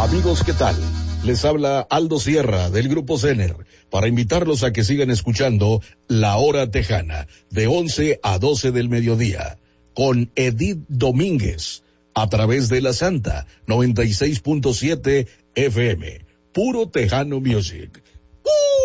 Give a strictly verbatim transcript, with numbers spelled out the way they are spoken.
Amigos, ¿qué tal? Les habla Aldo Sierra del Grupo Zener para invitarlos a que sigan escuchando La Hora Tejana de once a doce del mediodía con Edith Domínguez a través de La Santa noventa y seis punto siete F M. Puro Tejano Music.